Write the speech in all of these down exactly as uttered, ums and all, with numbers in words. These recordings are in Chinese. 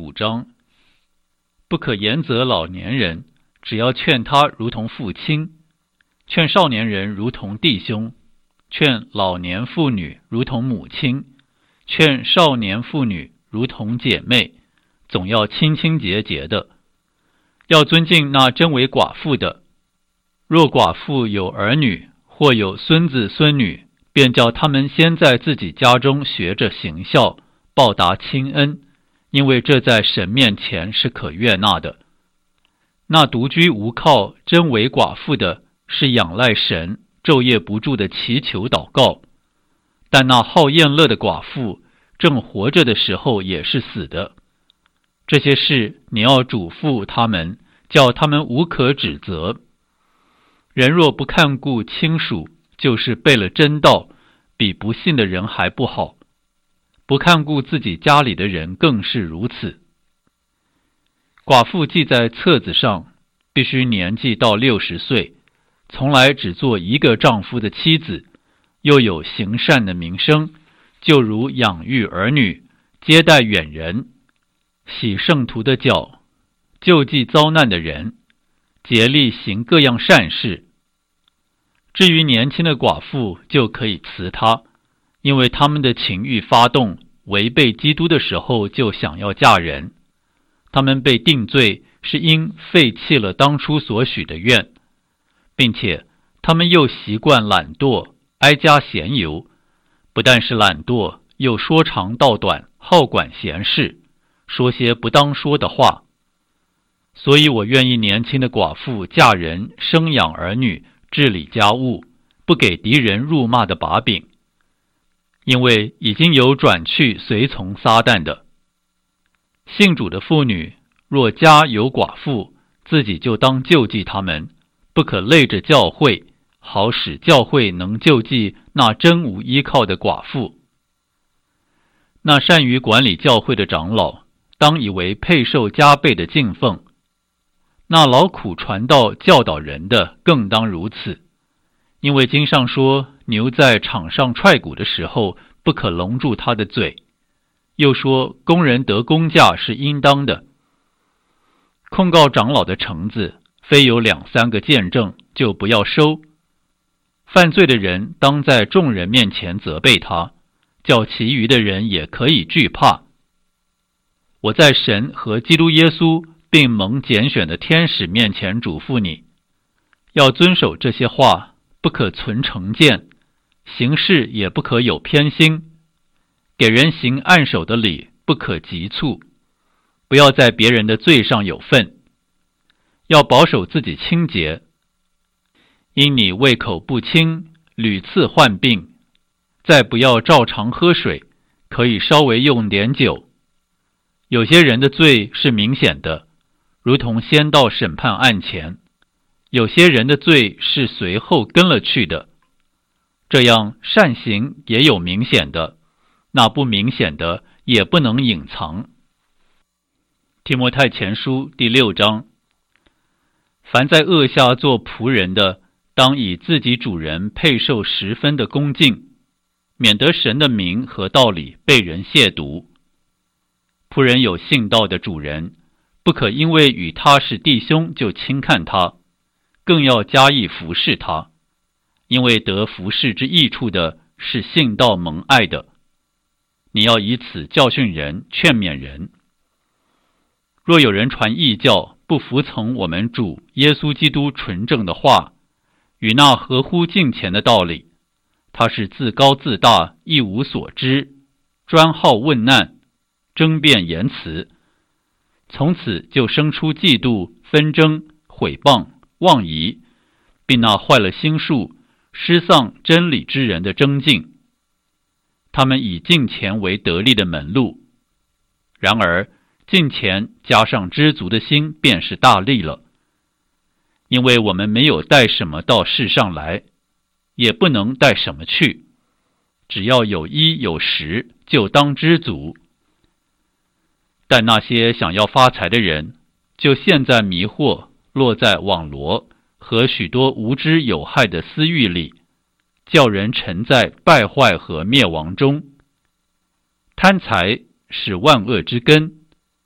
五章，不可严责老年人，只要劝他如同父亲，劝少年人如同弟兄，劝老年妇女如同母亲，劝少年妇女如同姐妹，总要清清洁洁的，要尊敬那真为寡妇的。若寡妇有儿女，或有孙子孙女，便叫他们先在自己家中学着行孝，报答亲恩，因为这在神面前是可悦纳的。那独居无靠、真为寡妇的，是仰赖神，昼夜不住的祈求祷告；但那好宴乐的寡妇，正活着的时候也是死的。这些事你要嘱咐他们，叫他们无可指责。人若不看顾亲属，就是背了真道，比不信的人还不好。不看顾自己家里的人更是如此。寡妇记在册子上，必须年纪到六十岁，从来只做一个丈夫的妻子，又有行善的名声，就如养育儿女，接待远人，洗圣徒的脚，救济遭难的人，竭力行各样善事。至于年轻的寡妇，就可以辞她，因为他们的情欲发动，违背基督的时候就想要嫁人。他们被定罪，是因废弃了当初所许的愿，并且他们又习惯懒惰，挨家闲游，不但是懒惰，又说长道短，好管闲事，说些不当说的话。所以我愿意年轻的寡妇嫁人，生养儿女，治理家务，不给敌人辱骂的把柄，因为已经有转去随从撒旦的。信主的妇女，若家有寡妇，自己就当救济他们，不可累着教会，好使教会能救济那真无依靠的寡妇。那善于管理教会的长老，当以为配受加倍的敬奉；那劳苦传道教导人的，更当如此。因为经上说，牛在场上踹鼓的时候，不可笼住他的嘴；又说，工人得工价是应当的。控告长老的橙子，非有两三个见证，就不要收。犯罪的人当在众人面前责备他，叫其余的人也可以惧怕。我在神和基督耶稣并蒙拣选的天使面前嘱咐你，要遵守这些话，不可存成见，行事也不可有偏心，给人行按手的礼，不可急促，不要在别人的罪上有份，要保守自己清洁。因你胃口不清，屡次患病，再不要照常喝水，可以稍微用点酒。有些人的罪是明显的，如同先到审判案前；有些人的罪是随后跟了去的。这样善行也有明显的，那不明显的也不能隐藏。提摩太前书第六章，凡在恶下做仆人的，当以自己主人配受十分的恭敬，免得神的名和道理被人亵渎。仆人有信道的主人，不可因为与他是弟兄就轻看他，更要加以服侍他，因为得服侍之益处的是信道蒙爱的。你要以此教训人，劝勉人。若有人传异教，不服从我们主耶稣基督纯正的话，与那合乎敬虔的道理，他是自高自大，一无所知，专好问难，争辩言辞，从此就生出嫉妒、纷争、毁谤、妄疑，并那坏了心术、失丧真理之人的争竞。他们以敬虔为得力的门路，然而敬虔加上知足的心，便是大利了。因为我们没有带什么到世上来，也不能带什么去，只要有衣有食，就当知足。但那些想要发财的人，就陷在迷惑，落在网罗和许多无知有害的私欲里，叫人沉在败坏和灭亡中。贪财是万恶之根，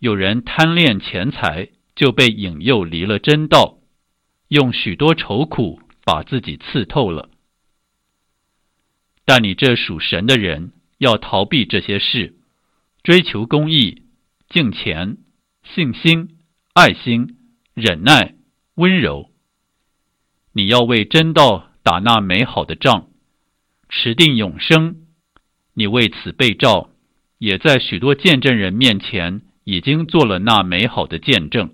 有人贪恋钱财，就被引诱离了真道，用许多愁苦把自己刺透了。但你这属神的人，要逃避这些事，追求公义、敬虔、信心、爱心、忍耐、温柔。你要为真道打那美好的仗，持定永生。你为此被召，也在许多见证人面前已经做了那美好的见证。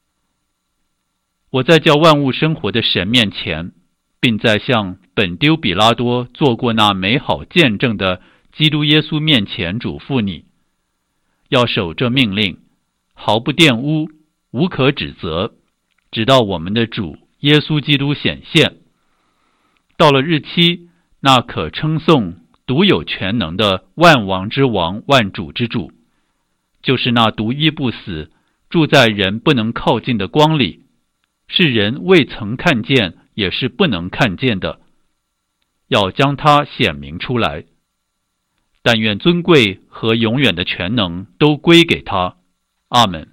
我在叫万物生活的神面前，并在向本丢比拉多做过那美好见证的基督耶稣面前嘱咐你，要守这命令，毫不玷污，无可指责，直到我们的主耶稣基督显现。到了日期，那可称颂独有全能的万王之王、万主之主，就是那独一不死，住在人不能靠近的光里，是人未曾看见，也是不能看见的，要将它显明出来。但愿尊贵和永远的全能都归给他。阿们。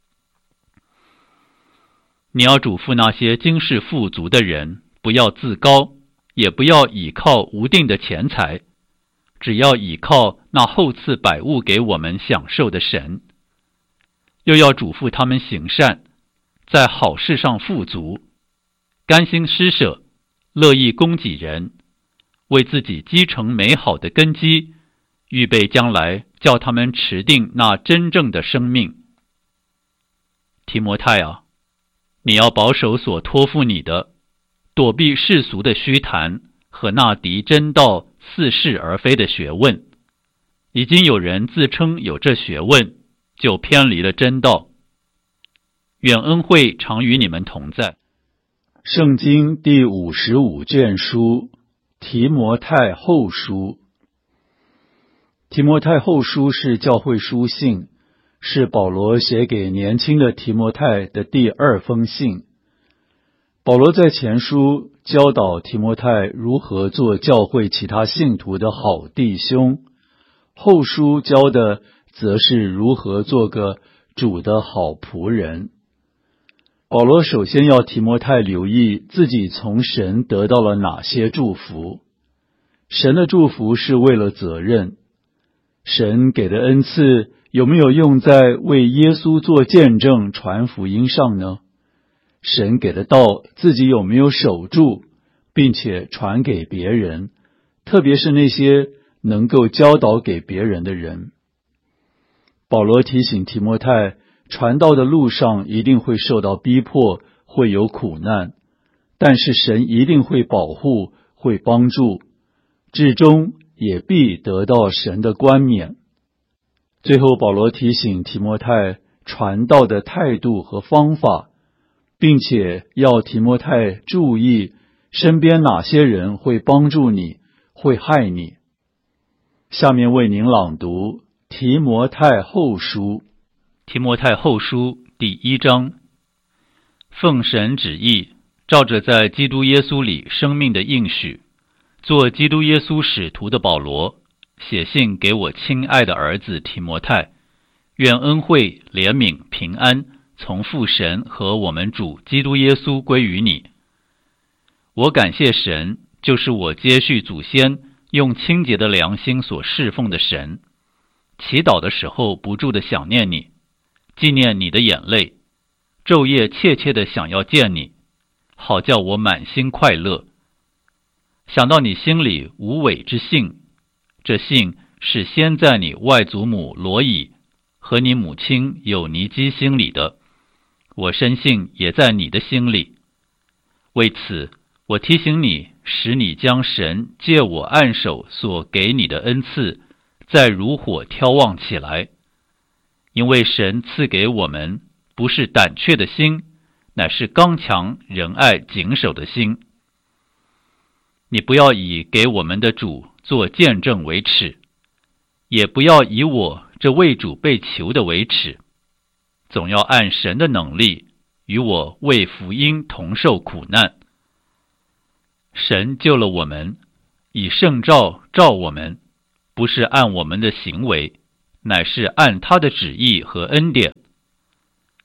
你要嘱咐那些今世富足的人，不要自高，也不要倚靠无定的钱财，只要倚靠那厚赐百物给我们享受的神。又要嘱咐他们行善，在好事上富足，甘心施舍，乐意供给人，为自己积成美好的根基，预备将来叫他们持定那真正的生命。提摩太啊，你要保守所托付你的，躲避世俗的虚谈和那敌真道似是而非的学问。已经有人自称有这学问，就偏离了真道。愿恩惠常与你们同在。 圣经第五十五卷书，提摩太后书。提摩太后书是教会书信，是保罗写给年轻的提摩太的第二封信。保罗在前书教导提摩太如何做教会其他信徒的好弟兄，后书教的则是如何做个主的好仆人。保罗首先要提摩太留意自己从神得到了哪些祝福。神的祝福是为了责任。神给的恩赐有没有用在为耶稣做见证、传福音上呢？神给的道自己有没有守住，并且传给别人，特别是那些能够教导给别人的人。保罗提醒提摩太，传道的路上一定会受到逼迫，会有苦难，但是神一定会保护，会帮助，至终也必得到神的冠冕。最后保罗提醒提摩太传道的态度和方法，并且要提摩太注意身边哪些人会帮助你，会害你。下面为您朗读提摩太后书。 提摩太后书第一章。奉神旨意，照着在基督耶稣里生命的应许，做基督耶稣使徒的保罗，写信给我亲爱的儿子提摩太，愿恩惠、怜悯、平安从父神和我们主基督耶稣归于你。我感谢神，就是我接续祖先用清洁的良心所侍奉的神。祈祷的时候不住地想念你，纪念你的眼泪，昼夜切切地想要见你，好叫我满心快乐。想到你心里无伪之信，这信是先在你外祖母罗以和你母亲有尼基心里的，我深信也在你的心里。为此，我提醒你，使你将神借我按手所给你的恩赐，再如火挑旺起来。因为神赐给我们不是胆怯的心，乃是刚强、仁爱、谨守的心。你不要以给我们的主做见证为耻，也不要以我这为主被囚的为耻，总要按神的能力，与我为福音同受苦难。神救了我们，以圣召召我们，不是按我们的行为，乃是按他的旨意和恩典。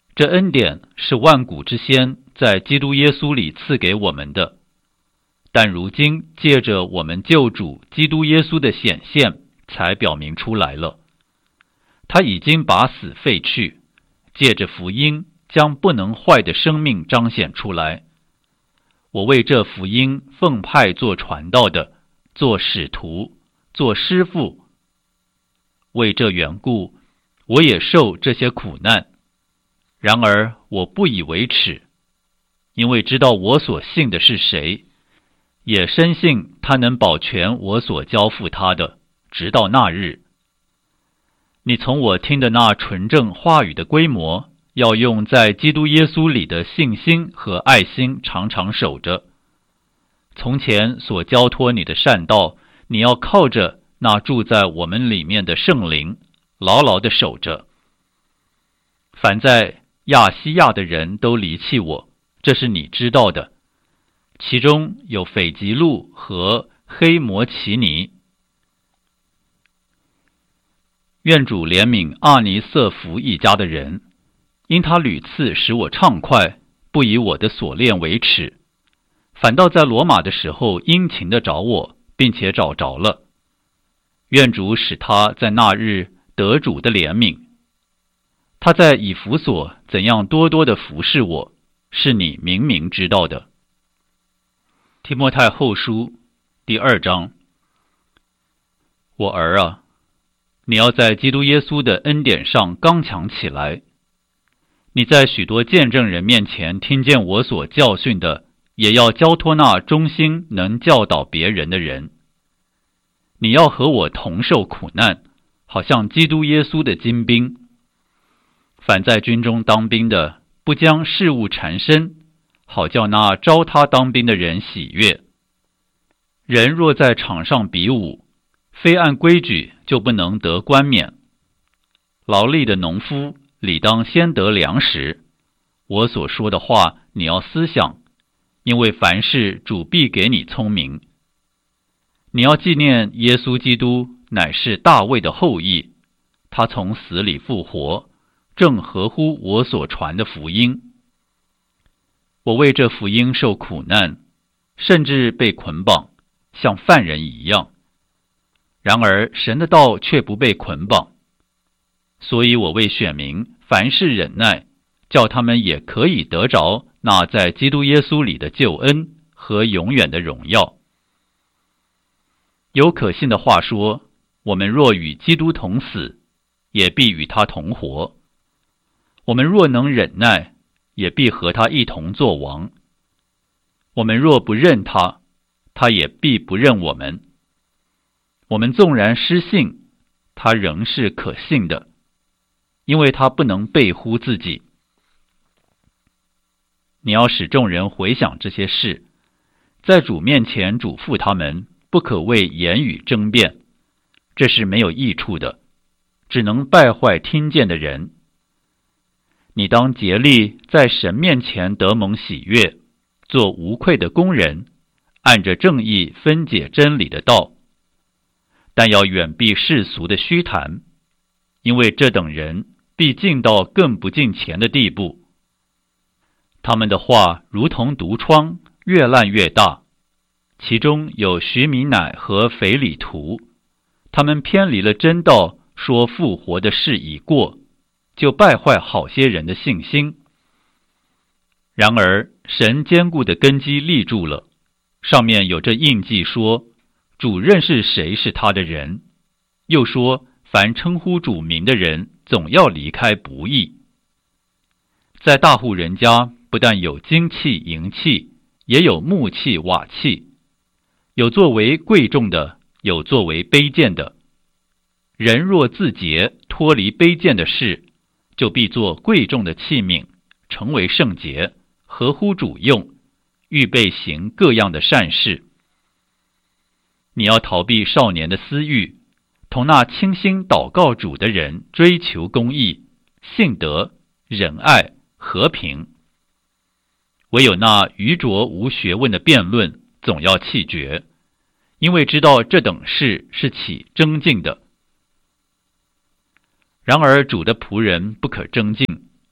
这恩典是万古之先在基督耶稣里赐给我们的，但如今借着我们救主基督耶稣的显现才表明出来了。他已经把死废去，借着福音将不能坏的生命彰显出来。我为这福音奉派做传道的，做使徒，做师傅。为这缘故，我也受这些苦难。然而我不以为耻，因为知道我所信的是谁，也深信他能保全我所交付他的，直到那日。你从我听的那纯正话语的规模，要用在基督耶稣里的信心和爱心常常守着。从前所交托你的善道，你要靠着那住在我们里面的圣灵，牢牢地守着。凡在亚西亚的人都离弃我，这是你知道的，其中有斐吉路和黑摩奇尼。愿主怜悯阿尼瑟弗一家的人，因他屡次使我畅快，不以我的所恋为耻，反倒在罗马的时候殷勤地找我，并且找着了。愿主使他在那日得主的怜悯。他在以弗所怎样多多地服侍我，是你明明知道的。提摩太后书第二章。我儿啊，你要在基督耶稣的恩典上刚强起来。你在许多见证人面前听见我所教训的，也要交托那忠心能教导别人的人。你要和我同受苦难，好像基督耶稣的精兵。凡在军中当兵的，不将事物缠身，好叫那招他当兵的人喜悦。人若在场上比武，非按规矩就不能得冠冕。劳力的农夫理当先得粮食。我所说的话你要思想，因为凡事主必给你聪明。你要纪念耶稣基督乃是大卫的后裔，他从死里复活，正合乎我所传的福音。我为这福音受苦难，甚至被捆绑，像犯人一样。然而神的道却不被捆绑，所以我为选民凡事忍耐，叫他们也可以得着那在基督耶稣里的救恩和永远的荣耀。有可信的话说，我们若与基督同死，也必与他同活。我们若能忍耐，也必和他一同作王。我们若不认他，他也必不认我们。我们纵然失信，他仍是可信的，因为他不能背乎自己。你要使众人回想这些事，在主面前嘱咐他们，不可为言语争辩，这是没有益处的，只能败坏听见的人。你当竭力在神面前得蒙喜悦，做无愧的工人，按着正义分解真理的道。但要远避世俗的虚谈，因为这等人必进到更不敬虔的地步。他们的话如同毒疮，越烂越大。其中有徐米乃和腓里图，他们偏离了真道，说复活的事已过，就败坏好些人的信心。然而神坚固的根基立住了，上面有这印记说，主认识谁是他的人，又说凡称呼主名的人总要离开不义。在大户人家，不但有金器银器，也有木器瓦器，有作为贵重的，有作为卑贱的。人若自洁，脱离卑贱的事，就必做贵重的器皿，成为圣洁，合乎主用，预备行各样的善事。你要逃避少年的私欲，同那倾心祷告主的人追求公义、信德、仁爱、和平。唯有那愚拙无学问的辩论，总要弃绝，因为知道这等事是起争竞的。然而主的仆人不可争竞，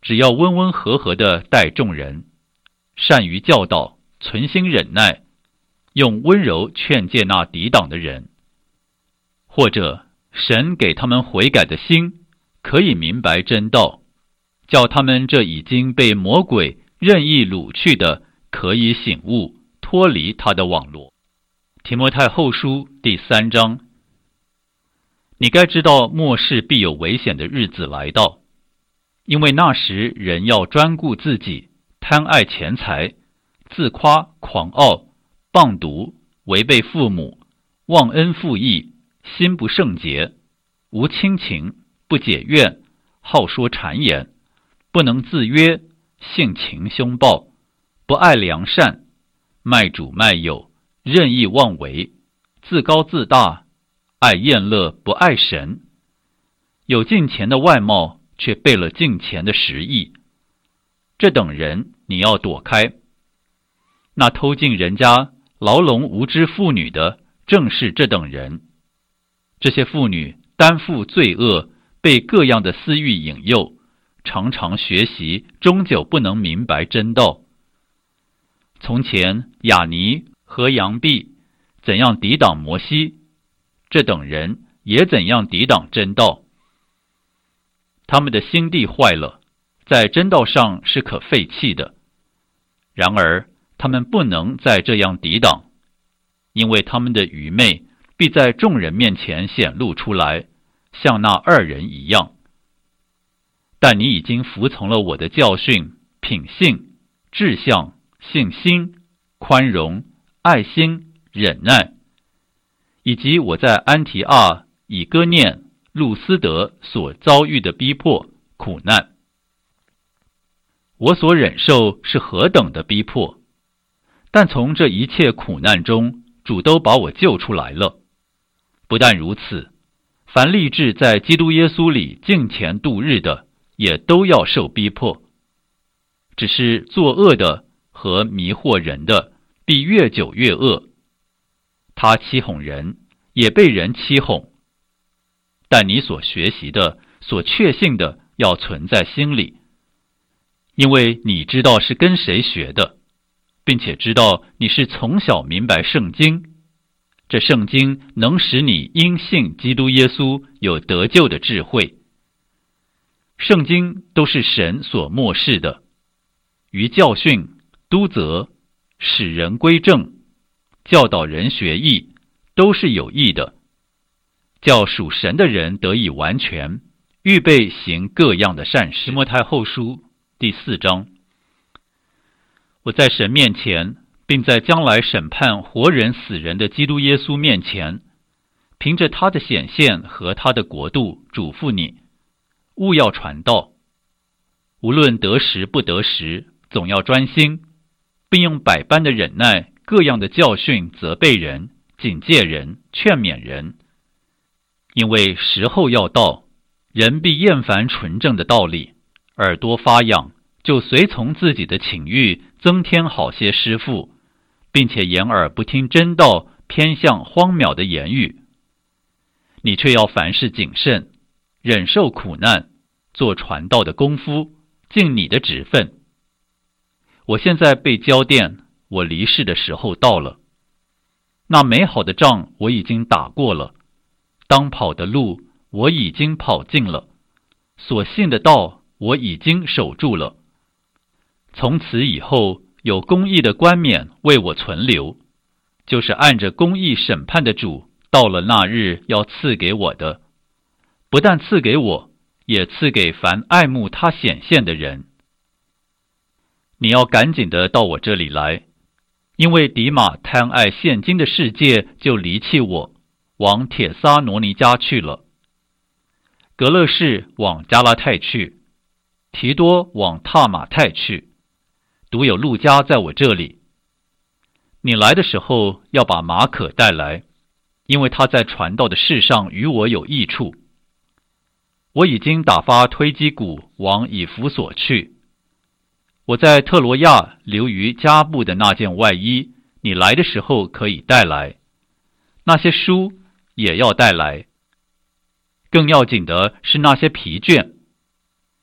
只要温温和和地待众人，善于教导，存心忍耐，用温柔劝诫那抵挡的人，或者神给他们悔改的心，可以明白真道，叫他们这已经被魔鬼任意掳去的，可以醒悟，脱离他的网罗。提摩太后书第三章。你该知道末世必有危险的日子来到，因为那时人要专顾自己，贪爱钱财，自夸狂傲，谤毒，违背父母，忘恩负义，心不圣洁，无亲情，不解怨，好说谗言，不能自约，性情凶暴，不爱良善，卖主卖友，任意妄为，自高自大，爱宴乐，不爱神，有敬虔的外貌，却背了敬虔的实意。这等人你要躲开。那偷进人家牢笼无知妇女的，正是这等人。这些妇女担负罪恶，被各样的私欲引诱，常常学习，终究不能明白真道。从前亚尼和杨毕怎样抵挡摩西，这等人也怎样抵挡真道。他们的心地坏了，在真道上是可废弃的。然而他们不能再这样抵挡，因为他们的愚昧必在众人面前显露出来，像那二人一样。但你已经服从了我的教训、品性、志向、信心、宽容、爱心、忍耐，以及我在安提阿、以哥念、路斯德所遭遇的逼迫、苦难。我所忍受是何等的逼迫，但从这一切苦难中，主都把我救出来了。不但如此，凡立志在基督耶稣里敬虔度日的，也都要受逼迫。只是作恶的和迷惑人的，必越久越恶。他欺哄人，也被人欺哄。但你所学习的，所确信的，要存在心里，因为你知道是跟谁学的，并且知道你是从小明白圣经。这圣经能使你因信基督耶稣有得救的智慧。圣经都是神所默示的，于教训、督责、使人归正、教导人学义，都是有益的，叫属神的人得以完全，预备行各样的善事。提摩太后书第四章。我在神面前，并在将来审判活人死人的基督耶稣面前，凭着他的显现和他的国度，嘱咐你，务要传道，无论得时不得时，总要专心，并用百般的忍耐，各样的教训责备人，警戒人，劝勉人。因为时候要到，人必厌烦纯正的道理，耳朵发痒，就随从自己的情欲，增添好些师傅，并且掩耳不听真道，偏向荒渺的言语。你却要凡事谨慎，忍受苦难，做传道的功夫，尽你的职分。我现在被交电，我离世的时候到了。那美好的仗我已经打过了，当跑的路我已经跑尽了，所信的道我已经守住了。从此以后，有公义的冠冕为我存留，就是按着公义审判的主，到了那日要赐给我的，不但赐给我，也赐给凡爱慕他显现的人。你要赶紧的到我这里来，因为迪马贪爱现今的世界，就离弃我，往帖撒罗尼迦去了。格勒士往加拉太去，提多往塔马太去，独有路加在我这里。你来的时候要把马可带来，因为他在传道的事上与我有益处。我已经打发推基古往以弗所去。我在特罗亚留于加布的那件外衣，你来的时候可以带来。那些书也要带来。更要紧的是那些皮卷。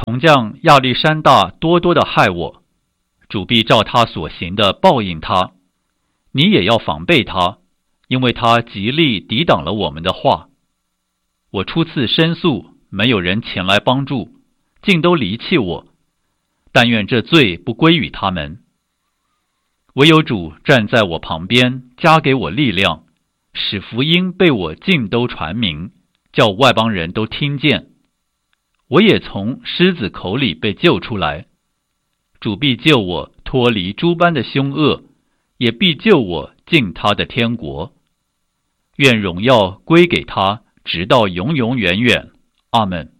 铜匠亚历山大多多的害我，主必照他所行的报应他。你也要防备他，因为他极力抵挡了我们的话。我初次申诉，没有人前来帮助，竟都离弃我。但愿这罪不归于他们。唯有主站在我旁边，加给我力量，使福音被我尽都传明，叫外邦人都听见。我也从狮子口里被救出来。主必救我脱离诸般的凶恶，也必救我进他的天国。愿荣耀归给他，直到永永远远。阿们。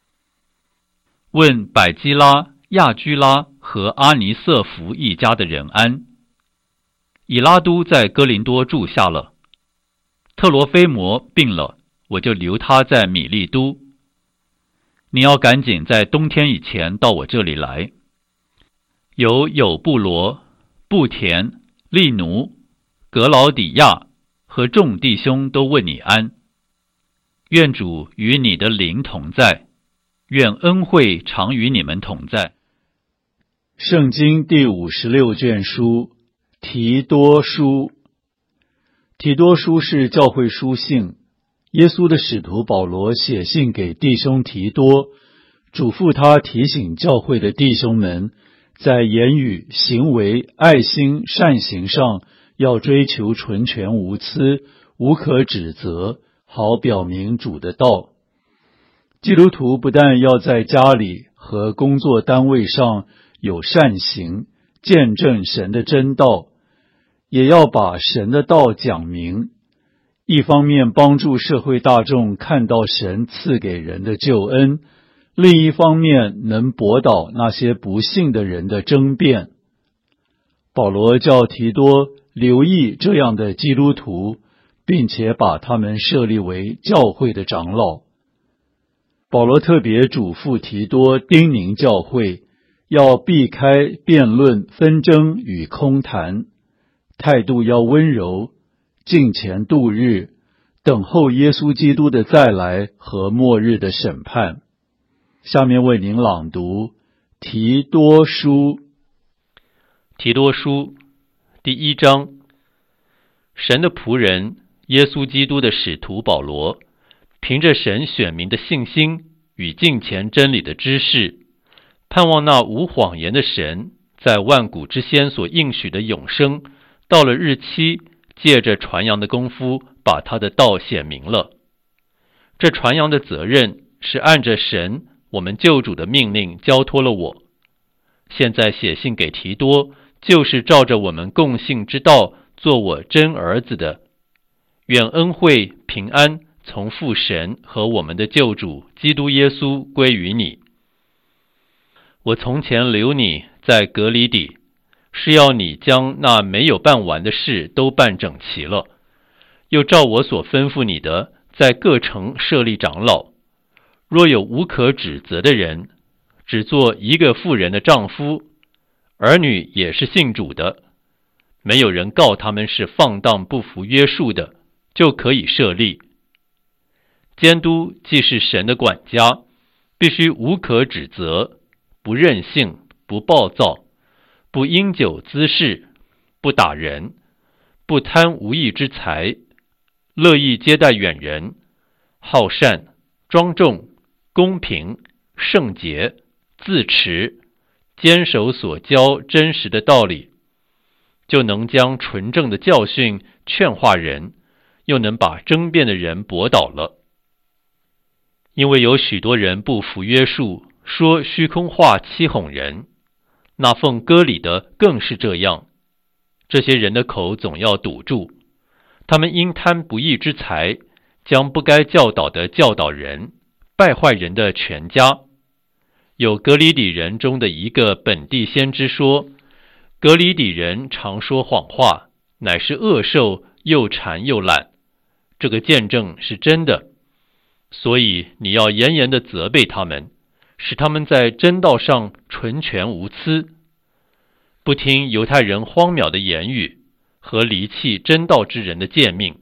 问百基拉、亚居拉和阿尼瑟弗一家的人安。以拉都在哥林多住下了，特罗菲摩病了，我就留他在米利都。你要赶紧在冬天以前到我这里来。有有布罗、布田、利奴、格劳底亚和众弟兄都问你安。愿主与你的灵同在，愿恩惠常与你们同在。 圣经第五十六卷书提多书。提多书是教会书信，耶稣的使徒保罗写信给弟兄提多，嘱咐他提醒教会的弟兄们，在言语、行为、爱心、善行上要追求纯全无疵，无可指责，好表明主的道。基督徒不但要在家里和工作单位上有善行，见证神的真道，也要把神的道讲明，一方面帮助社会大众看到神赐给人的救恩，另一方面能驳倒那些不信的人的争辩。保罗叫提多留意这样的基督徒，并且把他们设立为教会的长老。保罗特别嘱咐提多叮咛教会，要避开辩论、纷争与空谈，态度要温柔，敬虔度日，等候耶稣基督的再来和末日的审判。下面为您朗读提多书。 提多书第一章。神的仆人，耶稣基督的使徒保罗，凭着神选民的信心与敬虔真理的知识，盼望那无谎言的神在万古之先所应许的永生，到了日期，借着传扬的功夫，把他的道显明了。这传扬的责任是按着神我们救主的命令交托了我。现在写信给提多，就是照着我们共信之道做我真儿子的。愿恩惠平安从父神和我们的救主基督耶稣归于你。我从前留你在革哩底，是要你将那没有办完的事都办整齐了，又照我所吩咐你的，在各城设立长老。若有无可指责的人，只做一个妇人的丈夫，儿女也是信主的，没有人告他们是放荡不服约束的，就可以设立。监督既是神的管家，必须无可指责，不任性，不暴躁，不因酒滋事，不打人，不贪无义之财，乐意接待远人，好善，庄重，公平，圣洁，自持，坚守所教真实的道理，就能将纯正的教训劝化人，又能把争辩的人驳倒了。因为有许多人不服约束，说虚空话欺哄人，那奉割礼的更是这样。这些人的口总要堵住，他们因贪不义之财，将不该教导的教导人，败坏人的全家。有革哩底人中的一个本地先知说，革哩底人常说谎话，乃是恶兽，又馋又懒。这个见证是真的，所以你要严严地责备他们，使他们在真道上纯全无疵，不听犹太人荒谬的言语和离弃真道之人的诫命。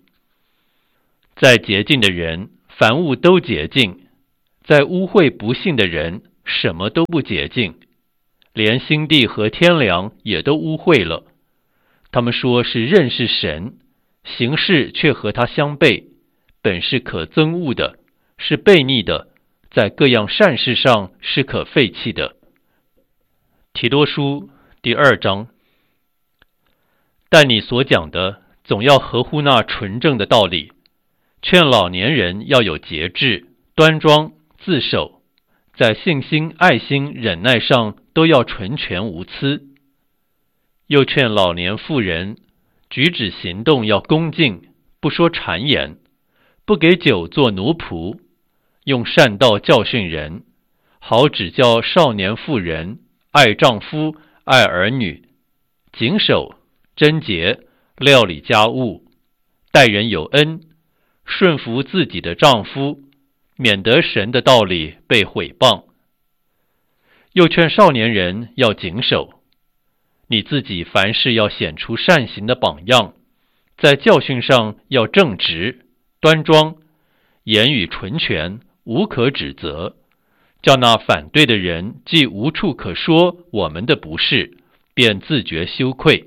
在洁净的人，凡物都洁净；在污秽不信的人， 什么都不洁净，连心地和天良也都污秽了。他们说是认识神，行事却和他相悖，本是可憎恶的，是悖逆的，在各样善事上是可废弃的。提多书第二章。但你所讲的总要合乎那纯正的道理，劝老年人要有节制、端庄、自守，在信心、爱心、忍耐上都要纯全无疵。又劝老年妇人举止行动要恭敬，不说谗言，不给酒做奴仆，用善道教训人，好指教少年妇人爱丈夫、爱儿女，谨守、贞洁，料理家务，待人有恩，顺服自己的丈夫，免得神的道理被毁谤。又劝少年人要谨守，你自己凡事要显出善行的榜样，在教训上要正直、端庄，言语纯全，无可指责，叫那反对的人既无处可说我们的不是，便自觉羞愧。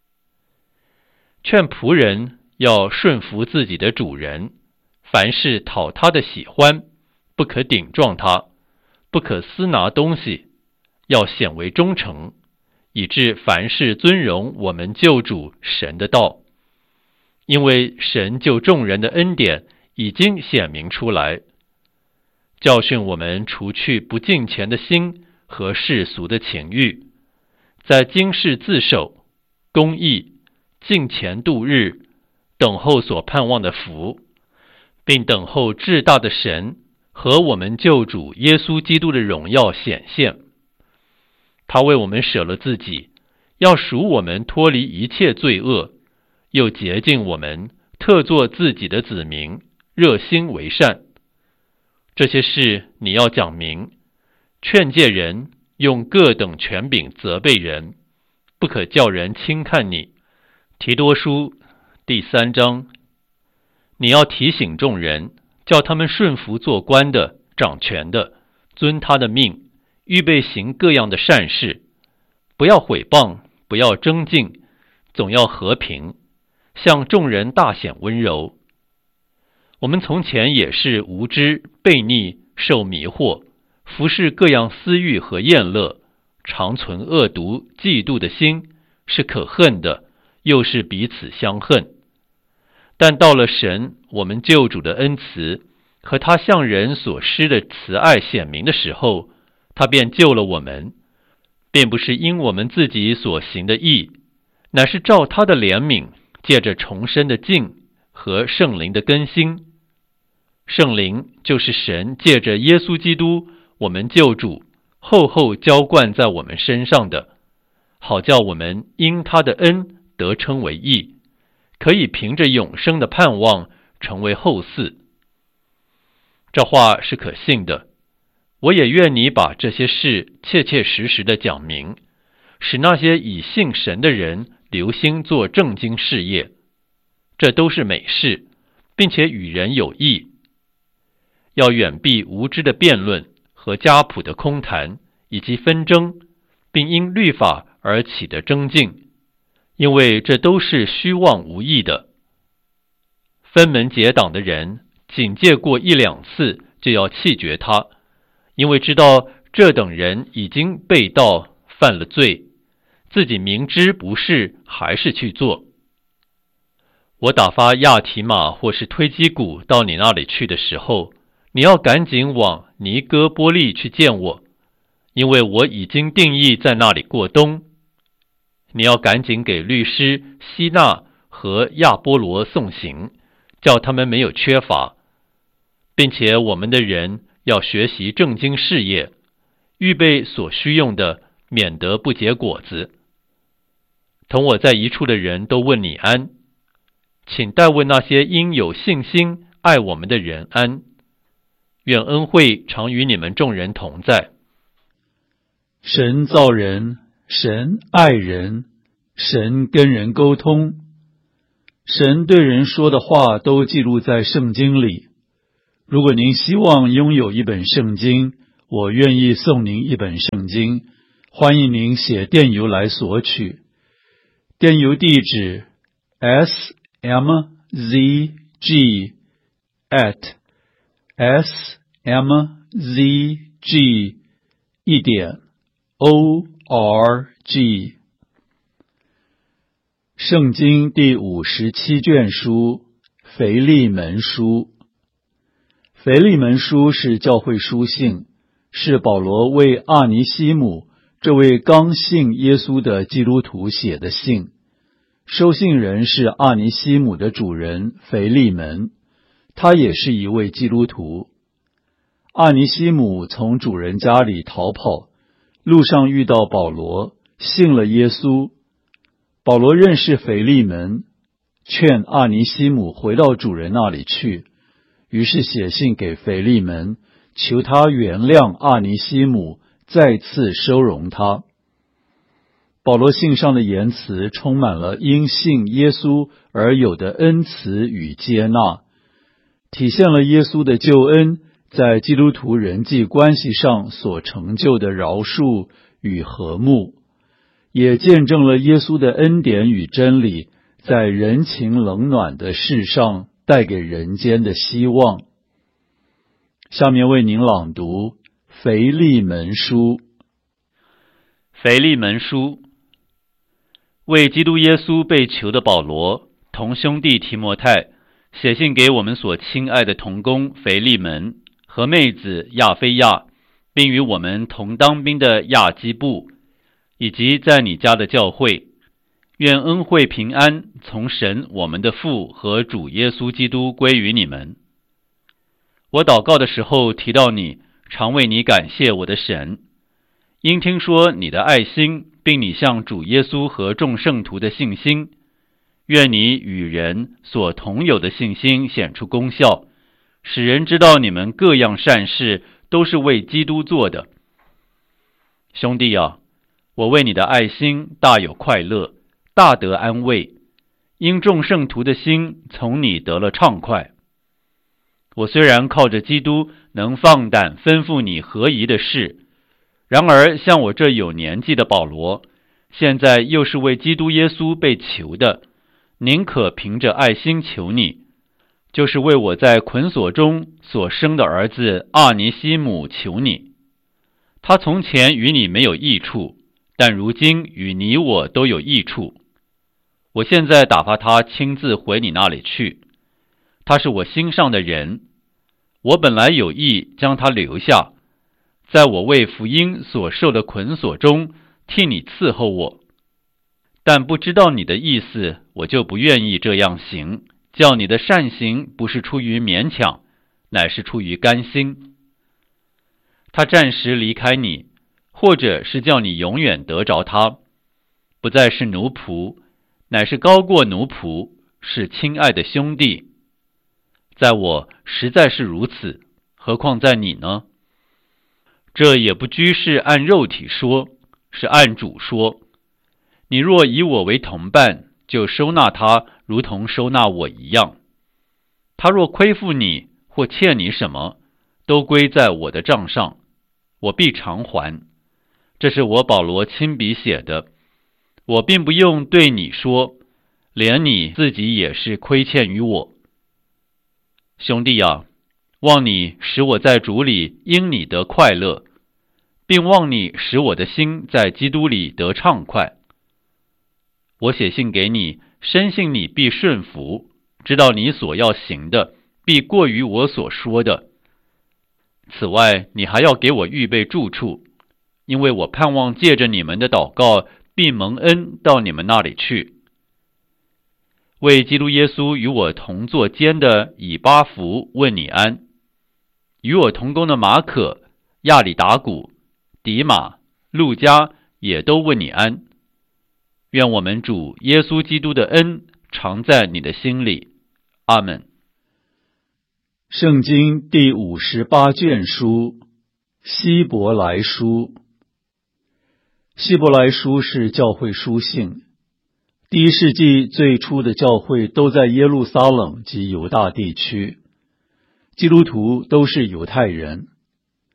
劝仆人要顺服自己的主人，凡事讨他的喜欢，不可顶撞他，不可私拿东西，要显为忠诚，以致凡事尊荣我们救主神的道。因为神救众人的恩典已经显明出来，教训我们除去不敬虔的心和世俗的情欲，在今世自守、公义、敬虔度日，等候所盼望的福，并等候至大的神和我们救主耶稣基督的荣耀显现。他为我们舍了自己，要赎我们脱离一切罪恶，又洁净我们，特作自己的子民，热心为善。这些事你要讲明，劝诫人，用各等权柄责备人，不可叫人轻看你。提多书第三章。你要提醒众人，叫他们顺服做官的、掌权的，遵他的命，预备行各样的善事，不要毁谤，不要争竞，总要和平，向众人大显温柔。我们从前也是无知、悖逆、受迷惑，服侍各样私欲和厌乐，常存恶毒、嫉妒的心，是可恨的，又是彼此相恨。但到了神我们救主的恩慈和他向人所施的慈爱显明的时候，他便救了我们，并不是因我们自己所行的义，乃是照他的怜悯，借着重生的敬和圣灵的更新。圣灵就是神借着耶稣基督我们救主厚厚浇灌在我们身上的，好叫我们因他的恩得称为义，可以凭着永生的盼望成为后嗣。这话是可信的，我也愿你把这些事切切实实的讲明，使那些以信神的人留心做正经事业。这都是美事，并且与人有益。要远避无知的辩论和家谱的空谈，以及纷争，并因律法而起的争竞，因为这都是虚妄无益的。分门结党的人，警戒过一两次就要弃绝他，因为知道这等人已经背道犯了罪，自己明知不是，还是去做。我打发亚提马或是推基古到你那里去的时候，你要赶紧往尼哥波利去见我，因为我已经定义在那里过冬。你要赶紧给律师希纳和亚波罗送行，叫他们没有缺乏，并且我们的人要学习正经事业，预备所需用的，免得不结果子。同我在一处的人都问你安，请代问那些因有信心爱我们的人安。愿恩惠常与你们众人同在。 神造人，神爱人，神跟人沟通，神对人说的话都记录在圣经里。如果您希望拥有一本圣经， 我愿意送您一本圣经，欢迎您写电邮来索取。电邮地址 s m z g at s m z g 一点 o r g。圣经第五十七卷书，腓利门书。腓利门书是教会书信，是保罗为阿尼西姆这位刚信耶稣的基督徒写的信。收信人是阿尼西姆的主人腓利门，他也是一位基督徒。阿尼西姆从主人家里逃跑，路上遇到保罗，信了耶稣。保罗认识腓利门，劝阿尼西姆回到主人那里去，于是写信给腓利门，求他原谅阿尼西姆，再次收容他。保罗信上的言辞充满了因信耶稣而有的恩慈与接纳，体现了耶稣的救恩在基督徒人际关系上所成就的饶恕与和睦，也见证了耶稣的恩典与真理在人情冷暖的世上带给人间的希望。下面为您朗读腓利门书。 腓利门书，为基督耶稣被囚的保罗，同兄弟提摩太，写信给我们所亲爱的同工腓利门和妹子亚非亚，并与我们同当兵的亚基布，以及在你家的教会，愿恩惠平安从神我们的父和主耶稣基督归于你们。我祷告的时候提到你，常为你感谢我的神，因听说你的爱心，并你向主耶稣和众圣徒的信心，愿你与人所同有的信心显出功效，使人知道你们各样善事都是为基督做的。兄弟啊，我为你的爱心大有快乐，大得安慰，因众圣徒的心从你得了畅快。我虽然靠着基督能放胆吩咐你合宜的事，然而像我这有年纪的保罗，现在又是为基督耶稣被囚的，宁可凭着爱心求你，就是为我在捆锁中所生的儿子阿尼西姆求你。他从前与你没有益处，但如今与你我都有益处。我现在打发他亲自回你那里去，他是我心上的人，我本来有意将他留下，在我为福音所受的捆锁中替你伺候我，但不知道你的意思，我就不愿意这样行，叫你的善行不是出于勉强，乃是出于甘心。他暂时离开你，或者是叫你永远得着他，不再是奴仆，乃是高过奴仆，是亲爱的兄弟。在我实在是如此，何况在你呢？这也不拘是按肉体说，是按主说。你若以我为同伴，就收纳他如同收纳我一样。他若亏负你或欠你什么，都归在我的账上，我必偿还。这是我保罗亲笔写的，我并不用对你说，连你自己也是亏欠于我。兄弟啊，望你使我在主里因你得快乐，并望你使我的心在基督里得畅快。我写信给你，深信你必顺服，知道你所要行的必过于我所说的。此外，你还要给我预备住处，因为我盼望借着你们的祷告，必蒙恩到你们那里去。为基督耶稣与我同作监的以巴弗问你安，与我同工的马可、亚里达古、迪马、路加也都问你安。愿我们主耶稣基督的恩常在你的心里。阿们。 圣经第五十八卷书，希伯来书。希伯来书是教会书信。第一世纪最初的教会都在耶路撒冷及犹大地区，基督徒都是犹太人。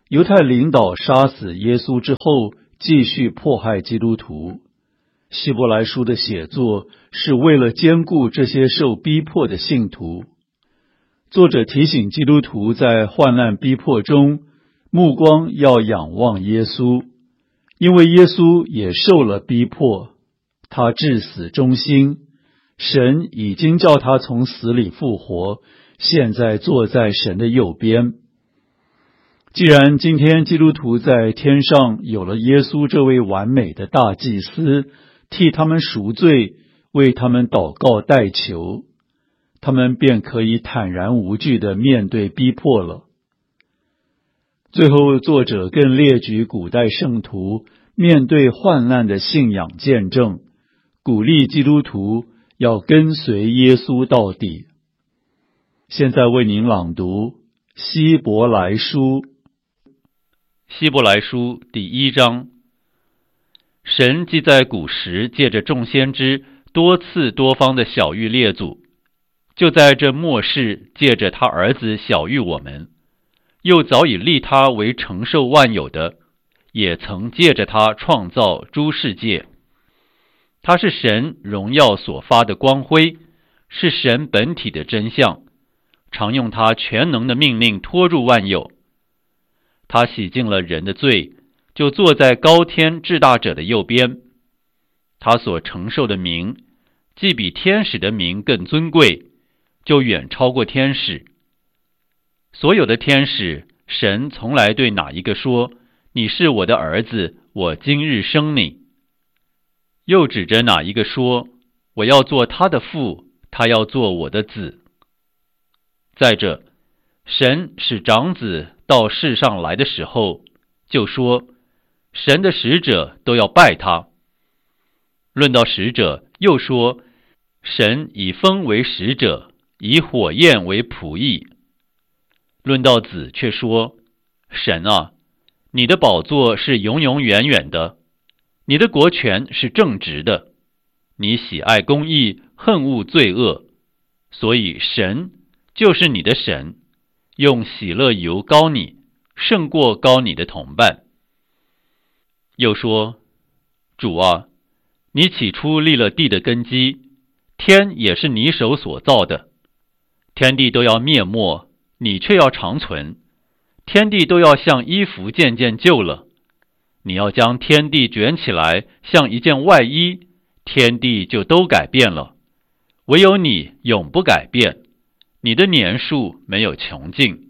犹太领导杀死耶稣之后，继续迫害基督徒。希伯来书的写作是为了兼顾这些受逼迫的信徒。作者提醒基督徒在患难逼迫中，目光要仰望耶稣，因为耶稣也受了逼迫，他至死忠心，神已经叫他从死里复活，现在坐在神的右边。既然今天基督徒在天上有了耶稣这位完美的大祭司，替他们赎罪，为他们祷告代求，他们便可以坦然无惧地面对逼迫了。最后，作者更列举古代圣徒面对患难的信仰见证，鼓励基督徒要跟随耶稣到底。现在为您朗读希伯来书。 希伯来书第一章。神既在古时借着众先知多次多方的晓谕列祖，就在这末世借着他儿子晓谕我们，又早已立他为承受万有的，也曾借着他创造诸世界。他是神荣耀所发的光辉，是神本体的真相，常用他全能的命令托住万有。他洗净了人的罪，就坐在高天至大者的右边。他所承受的名，既比天使的名更尊贵，就远超过天使。所有的天使，神从来对哪一个说，你是我的儿子，我今日生你。又指着哪一个说，我要做他的父，他要做我的子。再者，神使长子到世上来的时候，就说神的使者都要拜他。论到使者，又说神以风为使者，以火焰为仆役。论到子，却说神啊，你的宝座是永永远远的，你的国权是正直的，你喜爱公义，恨恶罪恶，所以神就是你的神，用喜乐油膏你，胜过膏你的同伴。又说，主啊，你起初立了地的根基，天也是你手所造的，天地都要灭没，你却要长存，天地都要像衣服渐渐旧了，你要将天地卷起来，像一件外衣，天地就都改变了，唯有你永不改变，你的年数没有穷尽。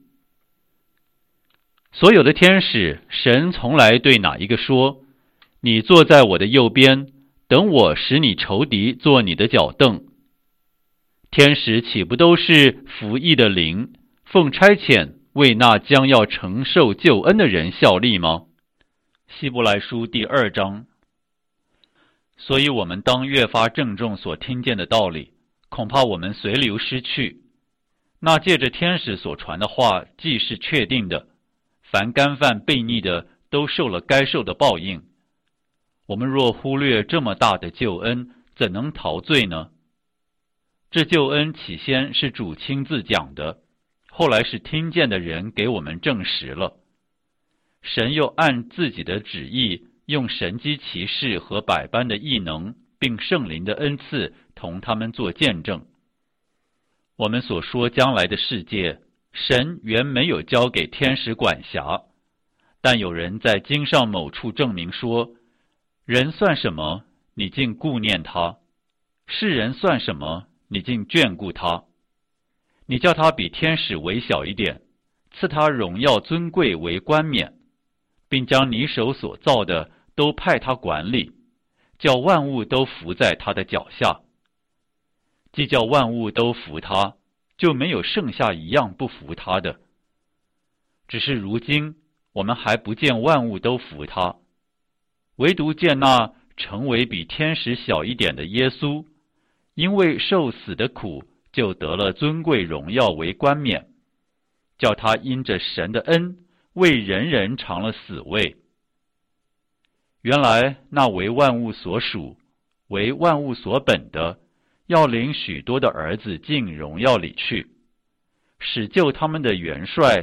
所有的天使，神从来对哪一个说，你坐在我的右边，等我使你仇敌做你的脚凳。天使岂不都是服役的灵，奉差遣为那将要承受救恩的人效力吗？希伯来书第二章。所以我们当越发郑重所听见的道理，恐怕我们随流失去。那借着天使所传的话，既是确定的，凡干犯悖逆的，都受了该受的报应。我们若忽略这么大的救恩，怎能逃罪呢？这救恩起先是主亲自讲的，后来是听见的人给我们证实了。神又按自己的旨意，用神机奇事和百般的异能，并圣灵的恩赐，同他们做见证。我们所说将来的世界，神原没有交给天使管辖，但有人在经上某处证明说，人算什么，你竟顾念他；世人算什么，你竟眷顾他。你叫他比天使微小一点，赐他荣耀尊贵为冠冕，并将你手所造的都派他管理，叫万物都伏在他的脚下。既叫万物都服他，就没有剩下一样不服他的。只是如今我们还不见万物都服他，唯独见那成为比天使小一点的耶稣，因为受死的苦，就得了尊贵荣耀为冠冕，叫他因着神的恩，为人人尝了死味。原来那为万物所属，为万物所本的，要领许多的儿子进荣耀里去，使救他们的元帅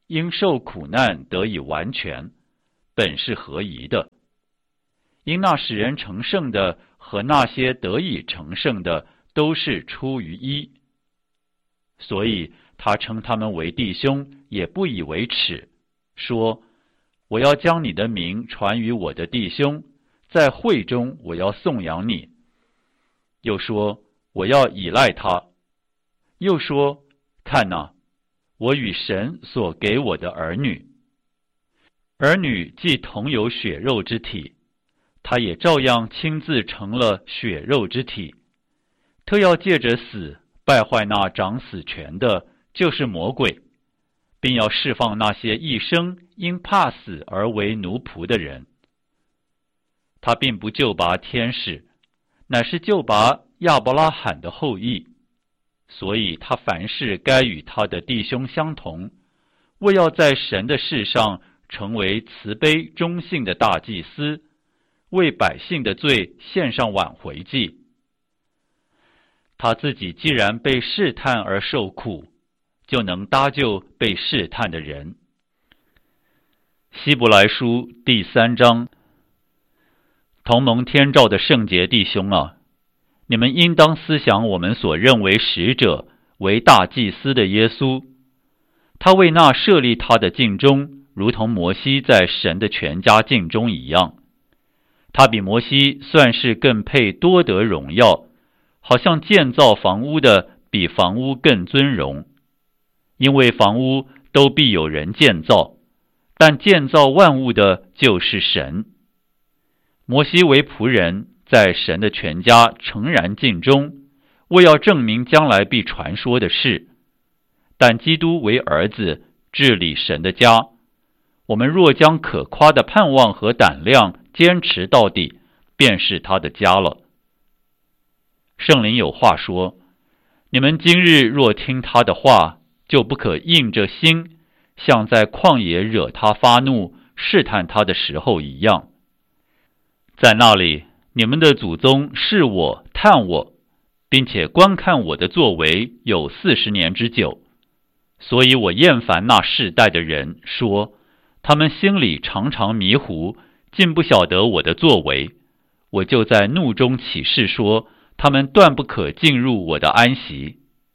因受苦难得以完全，本是合宜的。因那使人成圣的和那些得以成圣的都是出于一，所以他称他们为弟兄，也不以为耻，说：我要将你的名传于我的弟兄，在会中我要颂扬你。又说：我要倚赖他。又说：看哪，我与神所给我的儿女。儿女既同有血肉之体，他也照样亲自成了血肉之体，特要借着死败坏那掌死权的，就是魔鬼，并要释放那些一生因怕死而为奴仆的人。他并不救拔天使，乃是救拔亚伯拉罕的后裔，所以他凡事该与他的弟兄相同，为要在神的事上成为慈悲忠信的大祭司，为百姓的罪献上挽回祭。他自己既然被试探而受苦，就能搭救被试探的人。希伯来书第三章。同蒙天召的圣洁弟兄啊，你们应当思想我们所认为使者为大祭司的耶稣，他为那设立他的尽忠，如同摩西在神的全家尽忠一样。他比摩西算是更配多得荣耀，好像建造房屋的比房屋更尊荣。因为房屋都必有人建造，但建造万物的就是神。摩西为仆人，在神的全家诚然尽忠，为要证明将来必传说的事。但基督为儿子，治理神的家。我们若将可夸的盼望和胆量坚持到底，便是他的家了。圣灵有话说：你们今日若听他的话，就不可硬着心，像在旷野惹他发怒、试探他的时候一样。在那里，你们的祖宗试我、探我，并且观看我的作为有四十年之久。所以我厌烦那世代的人，说他们心里常常迷糊，竟不晓得我的作为。我就在怒中起誓说，他们断不可进入我的安息。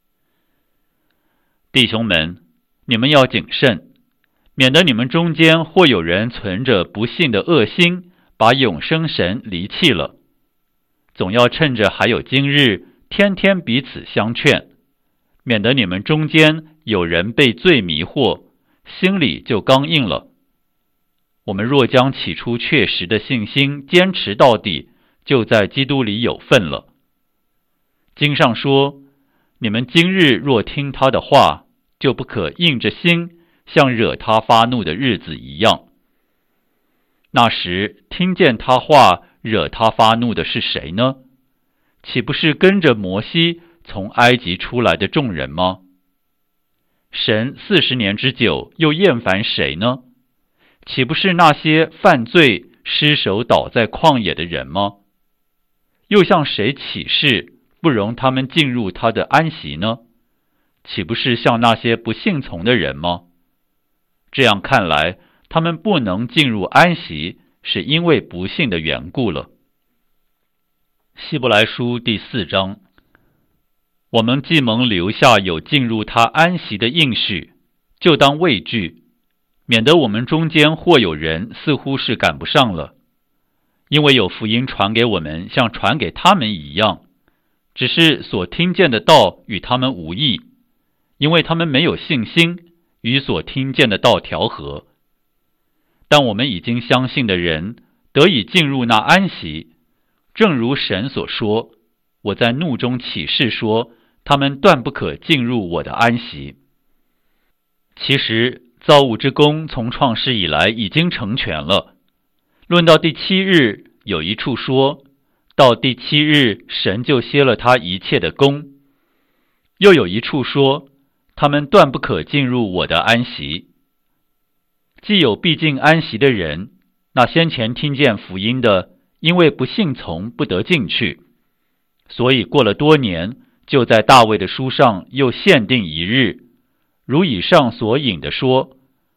弟兄们，你们要谨慎，免得你们中间或有人存着不信的恶心，把永生神离弃了。总要趁着还有今日，天天彼此相劝，免得你们中间有人被罪迷惑，心里就刚硬了。我们若将起初确实的信心坚持到底，就在基督里有份了。经上说，你们今日若听他的话，就不可硬着心，像惹他发怒的日子一样。那时听见他话惹他发怒的是谁呢？岂不是跟着摩西从埃及出来的众人吗？神四十年之久又厌烦谁呢？岂不是那些犯罪失手倒在旷野的人吗？又向谁起誓不容他们进入他的安息呢？岂不是像那些不信从的人吗？这样看来，他们不能进入安息，是因为不信的缘故了。希伯来书第四章。我们既蒙留下有进入他安息的应许，就当畏惧，免得我们中间或有人似乎是赶不上了。因为有福音传给我们，像传给他们一样，只是所听见的道与他们无异，因为他们没有信心与所听见的道调和。但我们已经相信的人得以进入那安息，正如神所说，我在怒中起誓说，他们断不可进入我的安息。其实造物之功从创世以来已经成全了。论到第七日，有一处说，到第七日神就歇了他一切的功。又有一处说，他们断不可进入我的安息。既有必进安息的人，那先前听见福音的，因为不信从，不得进去。所以过了多年，就在大卫的书上又限定一日，如以上所引的说，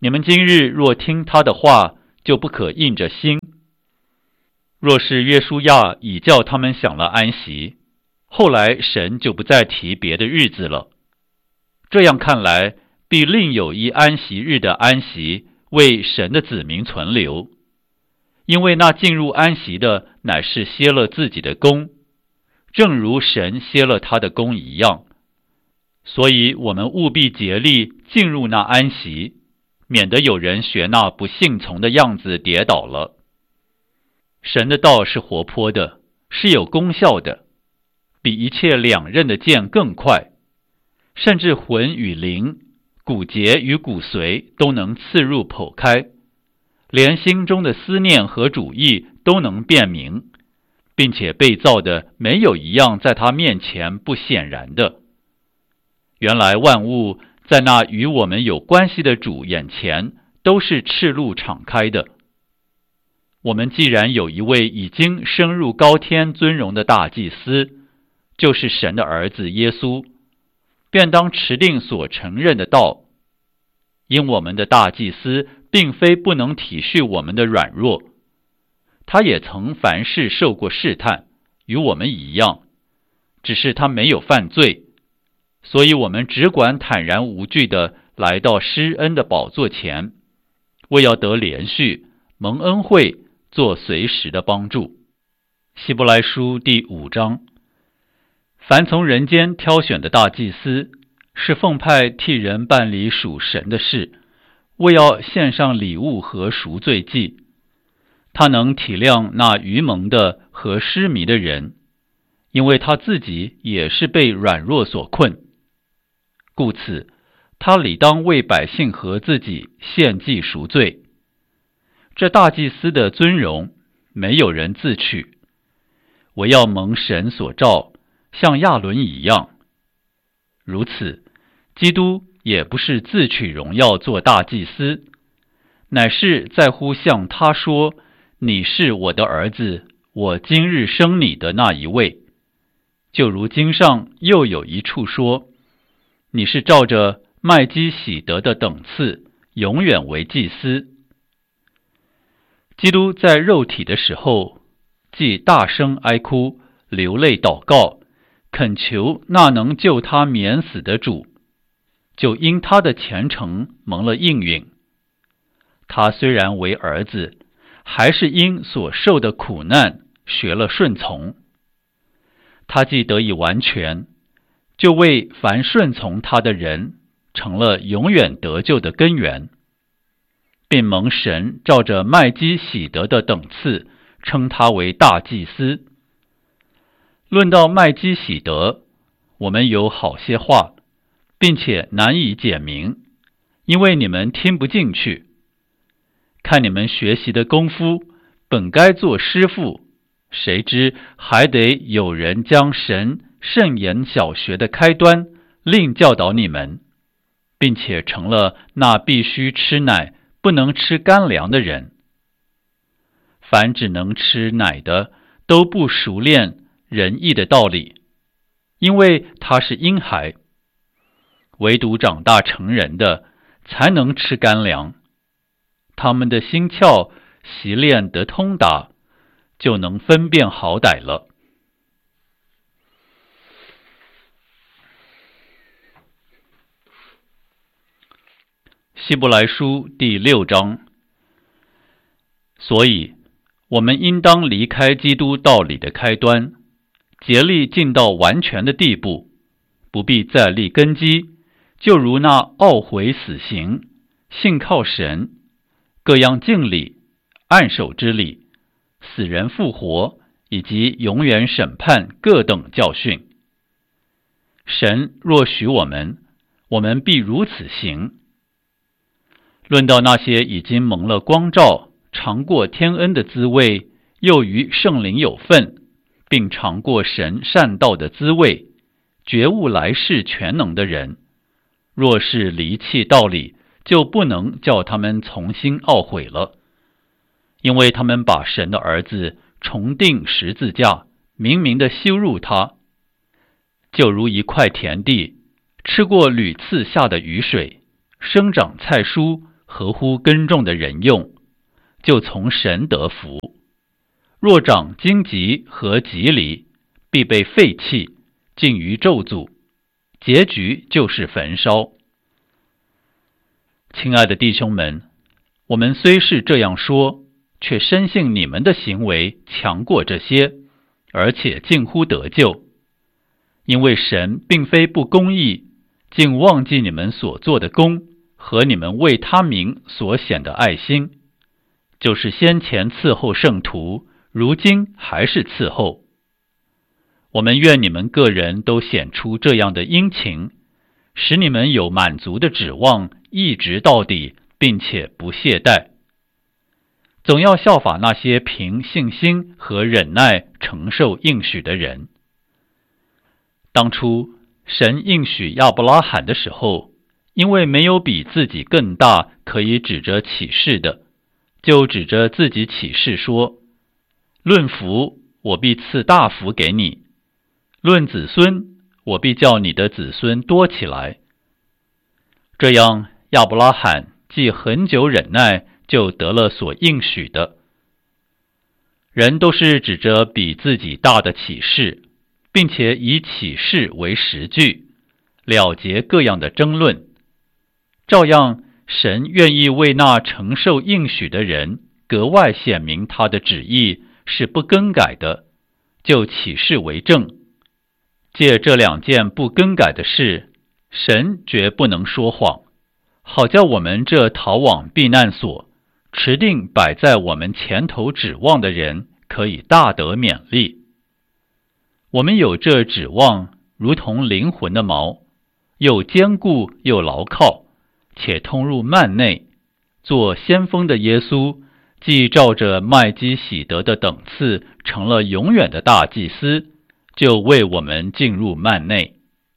你们今日若听他的话，就不可硬着心。若是约书亚已叫他们享了安息，后来神就不再提别的日子了。这样看来，必另有一安息日的安息为神的子民存留，因为那进入安息的乃是歇了自己的工，正如神歇了他的工一样。所以我们务必竭力进入那安息，免得有人学那不信从的样子跌倒了。神的道是活泼的，是有功效的，比一切两刃的剑更快，甚至魂与灵、骨节与骨髓都能刺入剖开，连心中的思念和主意都能辨明，并且被造的没有一样在他面前不显然的。原来万物在那与我们有关系的主眼前都是赤露敞开的。我们既然有一位已经升入高天尊荣的大祭司，就是神的儿子耶稣，便当持定所承认的道。因我们的大祭司并非不能体恤我们的软弱，他也曾凡事受过试探，与我们一样，只是他没有犯罪，所以我们只管坦然无惧地来到施恩的宝座前，为要得连续蒙恩惠，做随时的帮助。希伯来书第五章，凡从人间挑选的大祭司，是奉派替人办理属神的事，为要献上礼物和赎罪祭。他能体谅那愚蒙的和失迷的人，因为他自己也是被软弱所困。故此，他理当为百姓和自己献祭赎罪。这大祭司的尊荣，没有人自取，唯要蒙神所召，像亚伦一样。如此，基督也不是自取荣耀做大祭司，乃是在乎向他说：“你是我的儿子，我今日生你的那一位。”就如经上又有一处说：“你是照着麦基洗德的等次，永远为祭司。”基督在肉体的时候，既大声哀哭，流泪祷告，恳求那能救他免死的主，就因他的虔诚蒙了应允。他虽然为儿子，还是因所受的苦难学了顺从。他既得以完全，就为凡顺从他的人成了永远得救的根源，并蒙神照着麦基洗德的等次，称他为大祭司。论到麦基洗德，我们有好些话，并且难以解明，因为你们听不进去。看你们学习的功夫，本该做师傅，谁知还得有人将神圣言小学的开端另教导你们，并且成了那必须吃奶不能吃干粮的人。凡只能吃奶的，都不熟练仁义的道理，因为他是婴孩。唯独长大成人的，才能吃干粮。他们的心窍习练得通达，就能分辨好歹了。希伯来书第六章。所以，我们应当离开基督道理的开端，竭力进到完全的地步，不必再立根基，就如那懊悔死刑、信靠神、各样敬礼、按手之礼、死人复活以及永远审判各等教训。神若许我们，我们必如此行。论到那些已经蒙了光照，尝过天恩的滋味，又与圣灵有份，并尝过神善道的滋味，觉悟来世全能的人，若是离弃道理，就不能叫他们重新懊悔了，因为他们把神的儿子重钉十字架，明明的羞辱他，就如一块田地，吃过屡次下的雨水，生长菜蔬合乎耕种的人用，就从神得福；若长荆棘和棘藜，必被废弃，尽于咒诅，结局就是焚烧。亲爱的弟兄们，我们虽是这样说，却深信你们的行为强过这些，而且近乎得救。因为神并非不公义，竟忘记你们所做的功和你们为他名所显的爱心，就是先前伺候圣徒，如今还是伺候。我们愿你们个人都显出这样的殷勤，使你们有满足的指望，一直到底，并且不懈怠。总要效法那些凭信心和忍耐承受应许的人。当初神应许亚伯拉罕的时候，因为没有比自己更大可以指着起誓的，就指着自己起誓说：论福，我必赐大福给你；论子孙，我必叫你的子孙多起来。这样，亚伯拉罕既很久忍耐，就得了所应许的。人都是指着比自己大的起誓，并且以起誓为实据，了结各样的争论。照样，神愿意为那承受应许的人格外显明他的旨意是不更改的，就起誓为证。借这两件不更改的事，神绝不能说谎，好叫我们这逃往避难所，持定摆在我们前头指望的人，可以大得勉励。我们有这指望，如同灵魂的锚，又坚固又牢靠，且通入幔内。做先锋的耶稣，既照着麦基洗德的等次，成了永远的大祭司，就为我们进入幔内。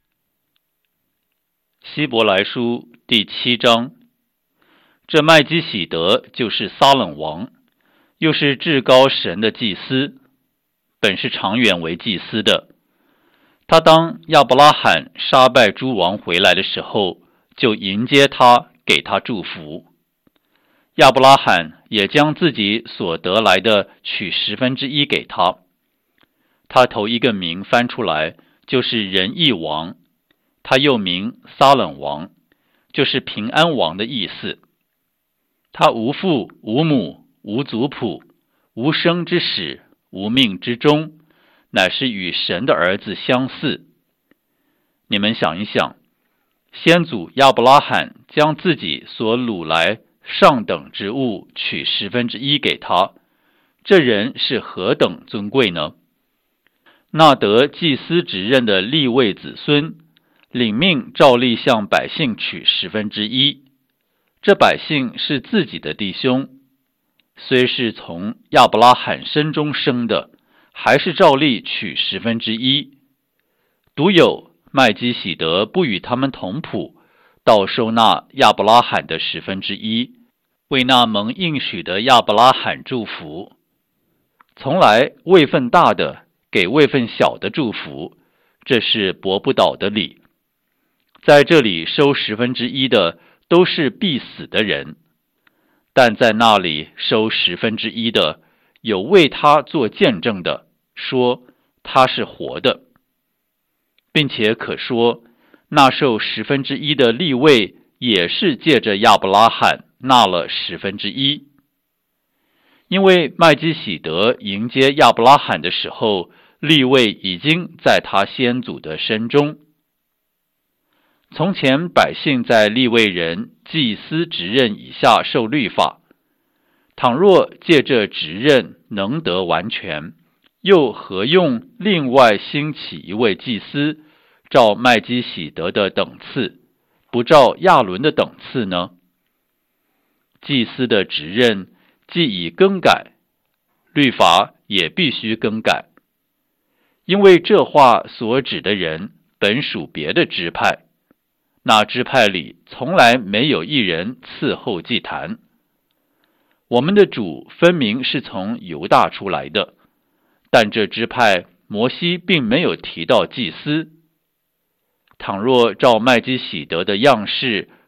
希伯来书第七章，这麦基洗德就是撒冷王，又是至高神的祭司，本是长远为祭司的。他当亚伯拉罕杀败诸王回来的时候，就迎接他，给他祝福。亚伯拉罕也将自己所得来的取十分之一给他。他头一个名翻出来，就是仁义王，他又名撒冷王，就是平安王的意思。他无父无母无族谱，无生之始，无命之终，乃是与神的儿子相似。你们想一想，先祖亚伯拉罕将自己所掳来上等之物取十分之一给他，这人是何等尊贵呢？那得祭司职任的利未子孙，领命照例向百姓取十分之一。这百姓是自己的弟兄，虽是从亚伯拉罕身中生的，还是照例取十分之一。独有麦基洗德不与他们同谱，倒收纳亚伯拉罕的十分之一，为那蒙应许的亚伯拉罕祝福。从来位分大的给位分小的祝福，这是驳不倒的理。在这里收十分之一的都是必死的人，但在那里收十分之一的，有为他做见证的，说他是活的，并且可说那受十分之一的利未也是借着亚伯拉罕纳了十分之一。因为麦基洗德迎接亚伯拉罕的时候，利未已经在他先祖的身中。从前百姓在利未人祭司职任以下受律法，倘若借这职任能得完全，又何用另外兴起一位祭司，照麦基洗德的等次，不照亚伦的等次呢？祭司的职任既已更改，律法也必须更改，因为这话所指的人本属别的支派，那支派里从来没有一人伺候祭坛。我们的主分明是从犹大出来的，但这支派摩西并没有提到祭司。倘若照麦基洗德的样式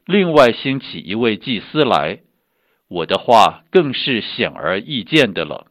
另外兴起一位祭司来，我的话更是显而易见的了。